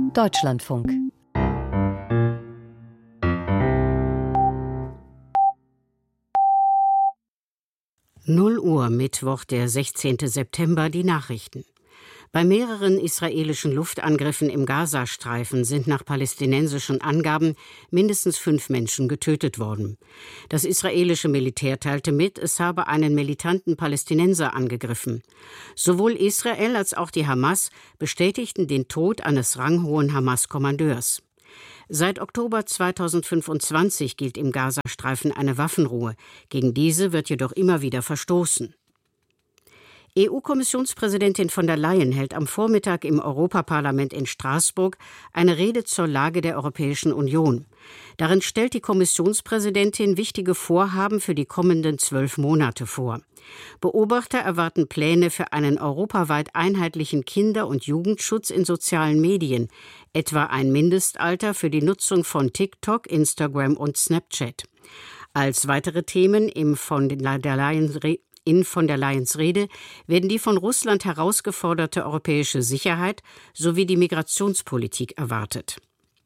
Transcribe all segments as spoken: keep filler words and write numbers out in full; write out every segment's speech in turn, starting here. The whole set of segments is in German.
Deutschlandfunk. null Uhr, Mittwoch, der sechzehnten September, die Nachrichten. Bei mehreren israelischen Luftangriffen im Gazastreifen sind nach palästinensischen Angaben mindestens fünf Menschen getötet worden. Das israelische Militär teilte mit, es habe einen militanten Palästinenser angegriffen. Sowohl Israel als auch die Hamas bestätigten den Tod eines ranghohen Hamas-Kommandeurs. Seit Oktober zweitausendfünfundzwanzig gilt im Gazastreifen eine Waffenruhe. Gegen diese wird jedoch immer wieder verstoßen. E U-Kommissionspräsidentin von der Leyen hält am Vormittag im Europaparlament in Straßburg eine Rede zur Lage der Europäischen Union. Darin stellt die Kommissionspräsidentin wichtige Vorhaben für die kommenden zwölf Monate vor. Beobachter erwarten Pläne für einen europaweit einheitlichen Kinder- und Jugendschutz in sozialen Medien, etwa ein Mindestalter für die Nutzung von TikTok, Instagram und Snapchat. Als weitere Themen im von der Leyen In von der Leyens Rede werden die von Russland herausgeforderte europäische Sicherheit sowie die Migrationspolitik erwartet.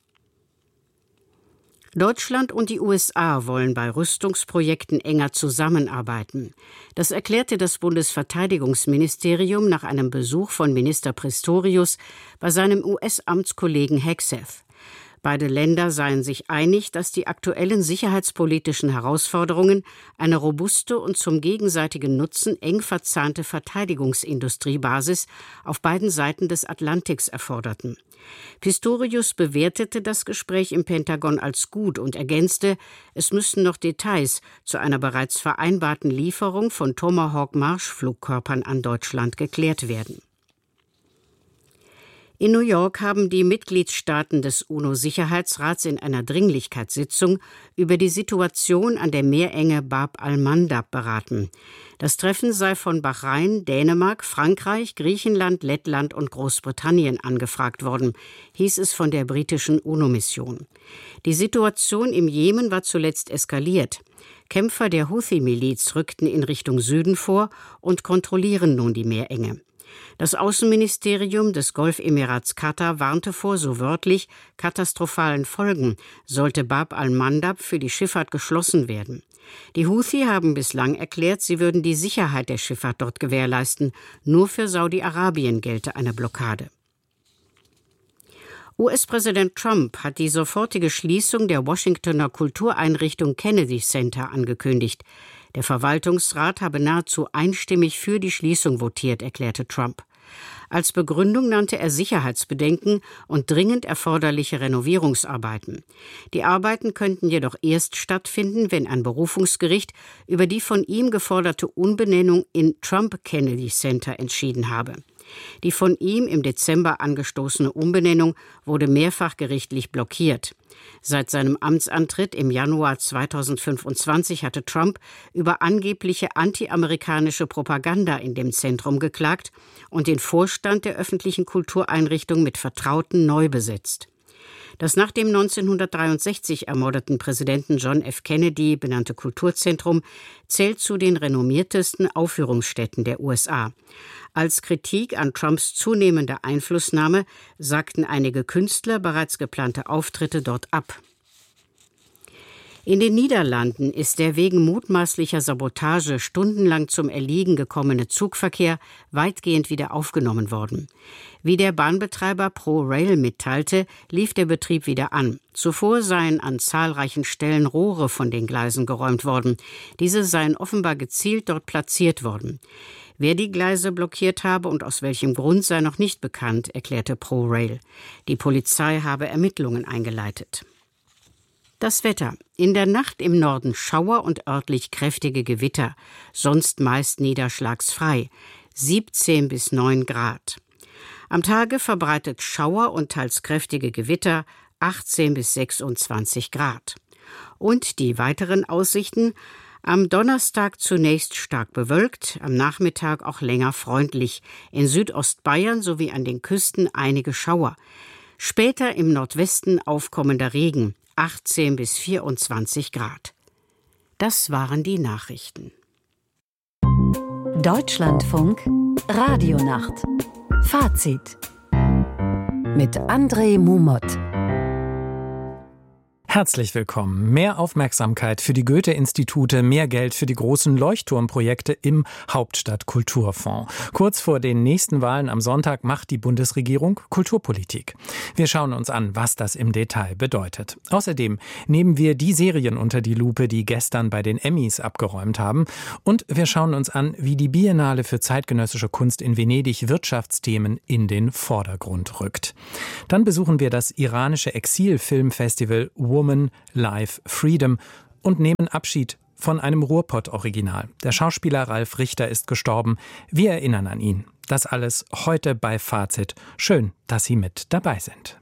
Deutschland und die U S A wollen bei Rüstungsprojekten enger zusammenarbeiten. Das erklärte das Bundesverteidigungsministerium nach einem Besuch von Minister Pistorius bei seinem U S-Amtskollegen Hegseth. Beide Länder seien sich einig, dass die aktuellen sicherheitspolitischen Herausforderungen eine robuste und zum gegenseitigen Nutzen eng verzahnte Verteidigungsindustriebasis auf beiden Seiten des Atlantiks erforderten. Pistorius bewertete das Gespräch im Pentagon als gut und ergänzte, es müssten noch Details zu einer bereits vereinbarten Lieferung von Tomahawk-Marschflugkörpern an Deutschland geklärt werden. In New York haben die Mitgliedstaaten des UNO-Sicherheitsrats in einer Dringlichkeitssitzung über die Situation an der Meerenge Bab al-Mandab beraten. Das Treffen sei von Bahrain, Dänemark, Frankreich, Griechenland, Lettland und Großbritannien angefragt worden, hieß es von der britischen UNO-Mission. Die Situation im Jemen war zuletzt eskaliert. Kämpfer der Houthi-Miliz rückten in Richtung Süden vor und kontrollieren nun die Meerenge. Das Außenministerium des Golfemirats Katar warnte vor, so wörtlich, katastrophalen Folgen, sollte Bab al-Mandab für die Schifffahrt geschlossen werden. Die Houthi haben bislang erklärt, sie würden die Sicherheit der Schifffahrt dort gewährleisten. Nur für Saudi-Arabien gelte eine Blockade. U S-Präsident Trump hat die sofortige Schließung der Washingtoner Kultureinrichtung Kennedy Center angekündigt. Der Verwaltungsrat habe nahezu einstimmig für die Schließung votiert, erklärte Trump. Als Begründung nannte er Sicherheitsbedenken und dringend erforderliche Renovierungsarbeiten. Die Arbeiten könnten jedoch erst stattfinden, wenn ein Berufungsgericht über die von ihm geforderte Umbenennung in Trump Kennedy Center entschieden habe. Die von ihm im Dezember angestoßene Umbenennung wurde mehrfach gerichtlich blockiert. Seit seinem Amtsantritt im Januar zweitausendfünfundzwanzig hatte Trump über angebliche antiamerikanische Propaganda in dem Zentrum geklagt und den Vorstand der öffentlichen Kultureinrichtung mit Vertrauten neu besetzt. Das nach dem neunzehnhundertdreiundsechzig ermordeten Präsidenten John F. Kennedy benannte Kulturzentrum zählt zu den renommiertesten Aufführungsstätten der U S A. Als Kritik an Trumps zunehmender Einflussnahme sagten einige Künstler bereits geplante Auftritte dort ab. In den Niederlanden ist der wegen mutmaßlicher Sabotage stundenlang zum Erliegen gekommene Zugverkehr weitgehend wieder aufgenommen worden. Wie der Bahnbetreiber ProRail mitteilte, lief der Betrieb wieder an. Zuvor seien an zahlreichen Stellen Rohre von den Gleisen geräumt worden. Diese seien offenbar gezielt dort platziert worden. Wer die Gleise blockiert habe und aus welchem Grund sei noch nicht bekannt, erklärte ProRail. Die Polizei habe Ermittlungen eingeleitet. Das Wetter. In der Nacht im Norden Schauer und örtlich kräftige Gewitter, sonst meist niederschlagsfrei, siebzehn bis neun Grad. Am Tage verbreitet Schauer und teils kräftige Gewitter, achtzehn bis sechsundzwanzig Grad. Und die weiteren Aussichten: am Donnerstag zunächst stark bewölkt, am Nachmittag auch länger freundlich, in Südostbayern sowie an den Küsten einige Schauer. Später im Nordwesten aufkommender Regen, achtzehn bis vierundzwanzig Grad. Das waren die Nachrichten. Deutschlandfunk Radionacht. Fazit. mit André Mumot. Herzlich willkommen. Mehr Aufmerksamkeit für die Goethe-Institute, mehr Geld für die großen Leuchtturmprojekte im Hauptstadtkulturfonds. Kurz vor den nächsten Wahlen am Sonntag macht die Bundesregierung Kulturpolitik. Wir schauen uns an, was das im Detail bedeutet. Außerdem nehmen wir die Serien unter die Lupe, die gestern bei den Emmys abgeräumt haben. Und wir schauen uns an, wie die Biennale für zeitgenössische Kunst in Venedig Wirtschaftsthemen in den Vordergrund rückt. Dann besuchen wir das iranische Exilfilmfestival Woman, Life, Freedom und nehmen Abschied von einem Ruhrpott-Original. Der Schauspieler Ralf Richter ist gestorben. Wir erinnern an ihn. Das alles heute bei Fazit. Schön, dass Sie mit dabei sind.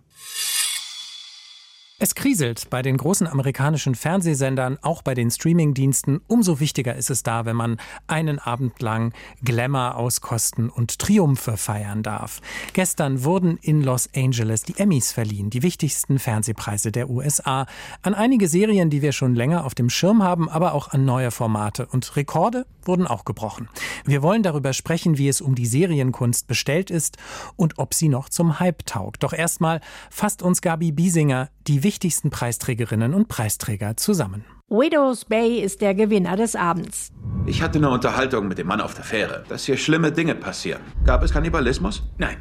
Es kriselt bei den großen amerikanischen Fernsehsendern, auch bei den Streamingdiensten. Umso wichtiger ist es da, wenn man einen Abend lang Glamour auskosten und Triumphe feiern darf. Gestern wurden in Los Angeles die Emmys verliehen, die wichtigsten Fernsehpreise der U S A, an einige Serien, die wir schon länger auf dem Schirm haben, aber auch an neue Formate. Und Rekorde wurden auch gebrochen. Wir wollen darüber sprechen, wie es um die Serienkunst bestellt ist und ob sie noch zum Hype taugt. Doch erstmal fasst uns Gabi Biesinger die wichtigsten Preisträgerinnen und Preisträger zusammen. Widow's Bay ist der Gewinner des Abends. Ich hatte eine Unterhaltung mit dem Mann auf der Fähre, dass hier schlimme Dinge passieren. Gab es Kannibalismus? Nein.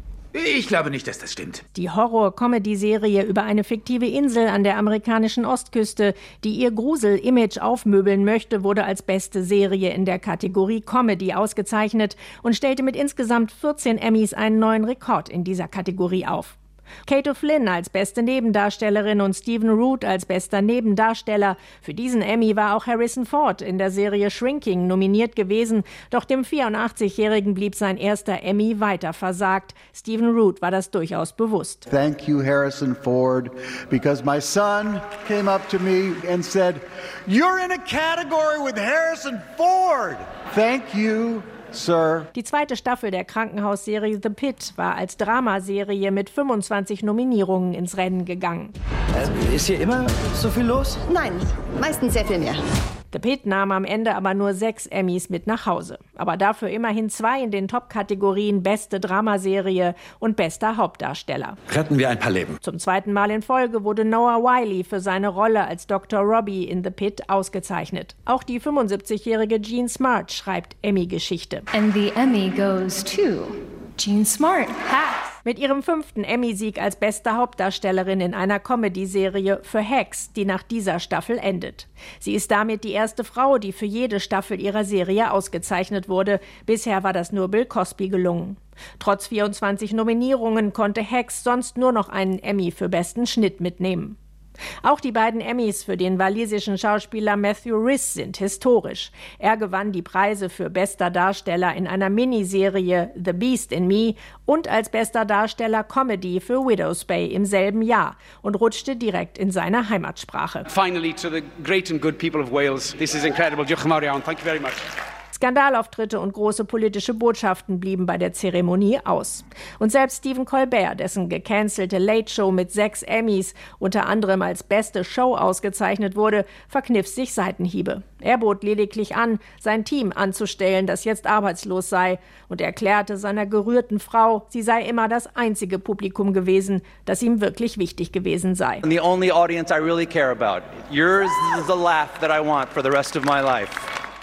Ich glaube nicht, dass das stimmt. Die Horror-Comedy-Serie über eine fiktive Insel an der amerikanischen Ostküste, die ihr Grusel-Image aufmöbeln möchte, wurde als beste Serie in der Kategorie Comedy ausgezeichnet und stellte mit insgesamt vierzehn Emmys einen neuen Rekord in dieser Kategorie auf. Kate O'Flynn als beste Nebendarstellerin und Stephen Root als bester Nebendarsteller. Für diesen Emmy war auch Harrison Ford in der Serie Shrinking nominiert gewesen, doch dem vierundachtzigjährigen blieb sein erster Emmy weiter versagt. Stephen Root war das durchaus bewusst. Thank you, Harrison Ford, because my son came up to me and said, "You're in a category with Harrison Ford." Thank you, Sir. Die zweite Staffel der Krankenhausserie The Pit war als Dramaserie mit fünfundzwanzig Nominierungen ins Rennen gegangen. Äh, ist hier immer so viel los? Nein, meistens sehr viel mehr. The Pit nahm am Ende aber nur sechs Emmys mit nach Hause. Aber dafür immerhin zwei in den Top-Kategorien Beste Dramaserie und Bester Hauptdarsteller. Retten wir ein paar Leben. Zum zweiten Mal in Folge wurde Noah Wyle für seine Rolle als Doktor Robbie in The Pit ausgezeichnet. Auch die fünfundsiebzigjährige Jean Smart schreibt Emmy-Geschichte. And the Emmy goes to Jean Smart. Ha! Mit ihrem fünften Emmy-Sieg als beste Hauptdarstellerin in einer Comedy-Serie für Hacks, die nach dieser Staffel endet. Sie ist damit die erste Frau, die für jede Staffel ihrer Serie ausgezeichnet wurde. Bisher war das nur Bill Cosby gelungen. Trotz vierundzwanzig Nominierungen konnte Hacks sonst nur noch einen Emmy für besten Schnitt mitnehmen. Auch die beiden Emmys für den walisischen Schauspieler Matthew Rhys sind historisch. Er gewann die Preise für bester Darsteller in einer Miniserie The Beast in Me und als bester Darsteller Comedy für Widow's Bay im selben Jahr und rutschte direkt in seine Heimatsprache. Finally to the great and good people of Wales. This is incredible. Diolch yn fawr iawn. Thank you very much. Skandalauftritte und große politische Botschaften blieben bei der Zeremonie aus. Und selbst Stephen Colbert, dessen gecancelte Late Show mit sechs Emmys unter anderem als beste Show ausgezeichnet wurde, verkniff sich Seitenhiebe. Er bot lediglich an, sein Team anzustellen, das jetzt arbeitslos sei, und erklärte seiner gerührten Frau, sie sei immer das einzige Publikum gewesen, das ihm wirklich wichtig gewesen sei. The only audience I really care about. Yours is the laugh that I want for the rest of my life.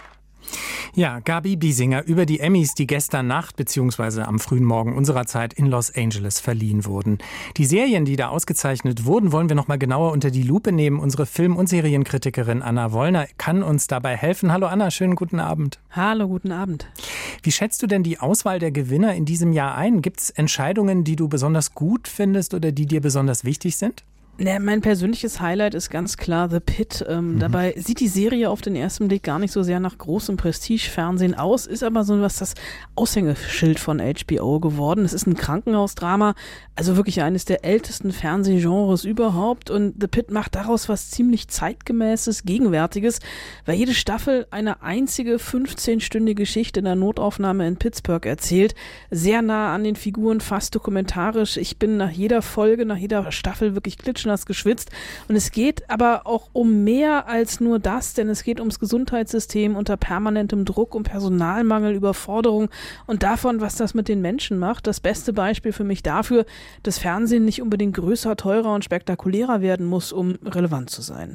Ja, Gabi Biesinger über die Emmys, die gestern Nacht bzw. am frühen Morgen unserer Zeit in Los Angeles verliehen wurden. Die Serien, die da ausgezeichnet wurden, wollen wir noch mal genauer unter die Lupe nehmen. Unsere Film- und Serienkritikerin Anna Wollner kann uns dabei helfen. Hallo Anna, schönen guten Abend. Hallo, guten Abend. Wie schätzt du denn die Auswahl der Gewinner in diesem Jahr ein? Gibt es Entscheidungen, die du besonders gut findest oder die dir besonders wichtig sind? Ja, mein persönliches Highlight ist ganz klar The Pit. Ähm, mhm. Dabei sieht die Serie auf den ersten Blick gar nicht so sehr nach großem Prestige-Fernsehen aus, ist aber so was das Aushängeschild von H B O geworden. Es ist ein Krankenhausdrama, also wirklich eines der ältesten Fernsehgenres überhaupt, und The Pit macht daraus was ziemlich zeitgemäßes, Gegenwärtiges, weil jede Staffel eine einzige fünfzehnstündige Geschichte in der Notaufnahme in Pittsburgh erzählt, sehr nah an den Figuren, fast dokumentarisch. Ich bin nach jeder Folge, nach jeder Staffel wirklich klitsch schon hast geschwitzt. Und es geht aber auch um mehr als nur das, denn es geht ums Gesundheitssystem unter permanentem Druck, um Personalmangel, Überforderung und davon, was das mit den Menschen macht. Das beste Beispiel für mich dafür, dass Fernsehen nicht unbedingt größer, teurer und spektakulärer werden muss, um relevant zu sein.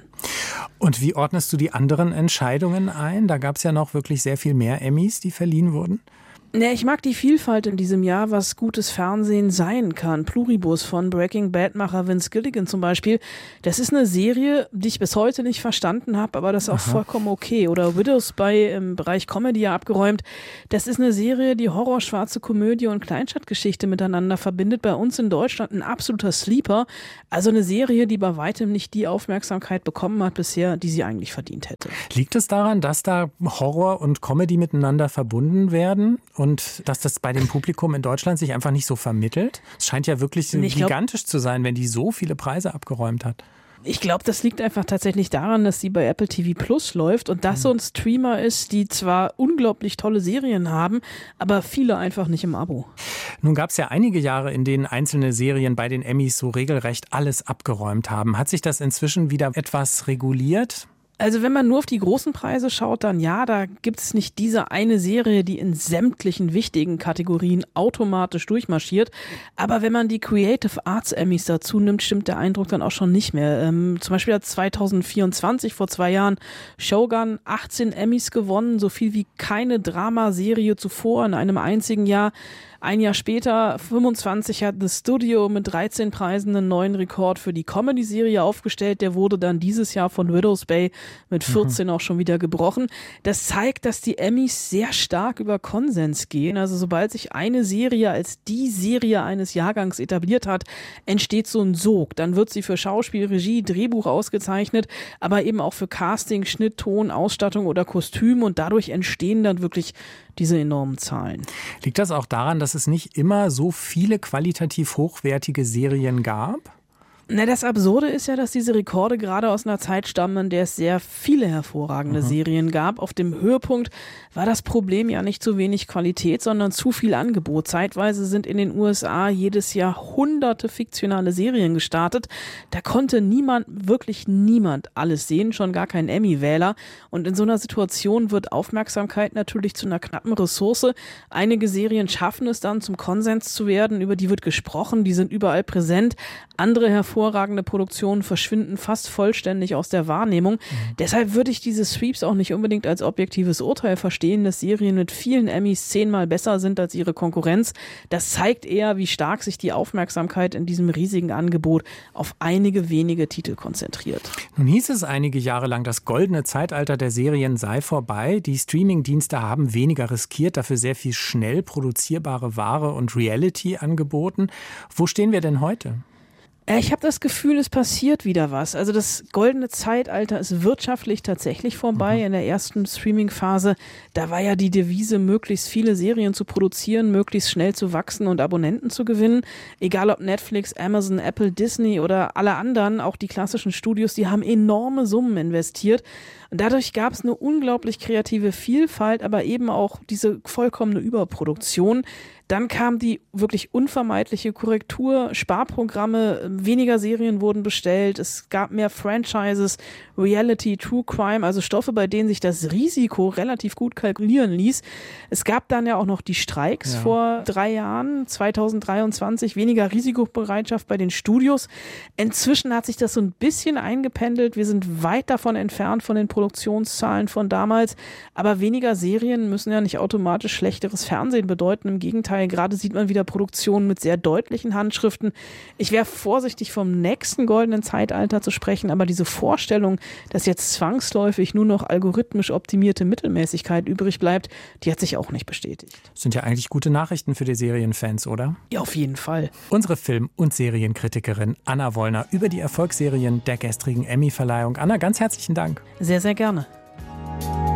Und wie ordnest du die anderen Entscheidungen ein? Da gab es ja noch wirklich sehr viel mehr Emmys, die verliehen wurden. Ja, ich mag die Vielfalt in diesem Jahr, was gutes Fernsehen sein kann. Pluribus von Breaking Bad-Macher Vince Gilligan zum Beispiel. Das ist eine Serie, die ich bis heute nicht verstanden habe, aber das ist auch Aha. vollkommen okay. Oder Widows bei im Bereich Comedy ja abgeräumt. Das ist eine Serie, die Horror, schwarze Komödie und Kleinstadtgeschichte miteinander verbindet. Bei uns in Deutschland ein absoluter Sleeper. Also eine Serie, die bei weitem nicht die Aufmerksamkeit bekommen hat bisher, die sie eigentlich verdient hätte. Liegt es daran, dass da Horror und Comedy miteinander verbunden werden? Und dass das bei dem Publikum in Deutschland sich einfach nicht so vermittelt? Es scheint ja wirklich ich gigantisch glaub, zu sein, wenn die so viele Preise abgeräumt hat. Ich glaube, das liegt einfach tatsächlich daran, dass sie bei Apple T V Plus läuft und das so ein Streamer ist, die zwar unglaublich tolle Serien haben, aber viele einfach nicht im Abo. Nun gab es ja einige Jahre, in denen einzelne Serien bei den Emmys so regelrecht alles abgeräumt haben. Hat sich das inzwischen wieder etwas reguliert? Also wenn man nur auf die großen Preise schaut, dann ja, da gibt es nicht diese eine Serie, die in sämtlichen wichtigen Kategorien automatisch durchmarschiert. Aber wenn man die Creative Arts Emmys dazu nimmt, stimmt der Eindruck dann auch schon nicht mehr. Ähm, zum Beispiel hat zwanzig vierundzwanzig, vor zwei Jahren, Shogun achtzehn Emmys gewonnen, so viel wie keine Dramaserie zuvor in einem einzigen Jahr. Ein Jahr später, fünfundzwanzig, hat The Studio mit dreizehn Preisen einen neuen Rekord für die Comedy-Serie aufgestellt. Der wurde dann dieses Jahr von Widows Bay mit vierzehn mhm. auch schon wieder gebrochen. Das zeigt, dass die Emmys sehr stark über Konsens gehen. Also sobald sich eine Serie als die Serie eines Jahrgangs etabliert hat, entsteht so ein Sog. Dann wird sie für Schauspiel, Regie, Drehbuch ausgezeichnet, aber eben auch für Casting, Schnitt, Ton, Ausstattung oder Kostüm. Und dadurch entstehen dann wirklich diese enormen Zahlen. Liegt das auch daran, dass es nicht immer so viele qualitativ hochwertige Serien gab? Na, das Absurde ist ja, dass diese Rekorde gerade aus einer Zeit stammen, in der es sehr viele hervorragende mhm. Serien gab. Auf dem Höhepunkt war das Problem ja nicht zu wenig Qualität, sondern zu viel Angebot. Zeitweise sind in den U S A jedes Jahr hunderte fiktionale Serien gestartet. Da konnte niemand, wirklich niemand alles sehen, schon gar kein Emmy-Wähler. Und in so einer Situation wird Aufmerksamkeit natürlich zu einer knappen Ressource. Einige Serien schaffen es dann, zum Konsens zu werden, über die wird gesprochen, die sind überall präsent. Andere hervorragende Produktionen verschwinden fast vollständig aus der Wahrnehmung. Mhm. Deshalb würde ich diese Sweeps auch nicht unbedingt als objektives Urteil verstehen, dass Serien mit vielen Emmys zehnmal besser sind als ihre Konkurrenz. Das zeigt eher, wie stark sich die Aufmerksamkeit in diesem riesigen Angebot auf einige wenige Titel konzentriert. Nun hieß es einige Jahre lang, das goldene Zeitalter der Serien sei vorbei. Die Streamingdienste haben weniger riskiert, dafür sehr viel schnell produzierbare Ware und Reality angeboten. Wo stehen wir denn heute? Ich habe das Gefühl, es passiert wieder was. Also das goldene Zeitalter ist wirtschaftlich tatsächlich vorbei. Mhm. In der ersten Streaming-Phase, da war ja die Devise, möglichst viele Serien zu produzieren, möglichst schnell zu wachsen und Abonnenten zu gewinnen. Egal ob Netflix, Amazon, Apple, Disney oder alle anderen, auch die klassischen Studios, die haben enorme Summen investiert. Und dadurch gab es eine unglaublich kreative Vielfalt, aber eben auch diese vollkommene Überproduktion. Dann kam die wirklich unvermeidliche Korrektur, Sparprogramme, weniger Serien wurden bestellt, es gab mehr Franchises, Reality, True Crime, also Stoffe, bei denen sich das Risiko relativ gut kalkulieren ließ. Es gab dann ja auch noch die Streiks ja. vor drei Jahren, zwanzig dreiundzwanzig, weniger Risikobereitschaft bei den Studios. Inzwischen hat sich das so ein bisschen eingependelt, wir sind weit davon entfernt von den Produktionszahlen von damals, aber weniger Serien müssen ja nicht automatisch schlechteres Fernsehen bedeuten, im Gegenteil. Gerade sieht man wieder Produktionen mit sehr deutlichen Handschriften. Ich wäre vorsichtig, vom nächsten goldenen Zeitalter zu sprechen, aber diese Vorstellung, dass jetzt zwangsläufig nur noch algorithmisch optimierte Mittelmäßigkeit übrig bleibt, die hat sich auch nicht bestätigt. Das sind ja eigentlich gute Nachrichten für die Serienfans, oder? Ja, auf jeden Fall. Unsere Film- und Serienkritikerin Anna Wollner über die Erfolgsserien der gestrigen Emmy-Verleihung. Anna, ganz herzlichen Dank. Sehr, sehr gerne.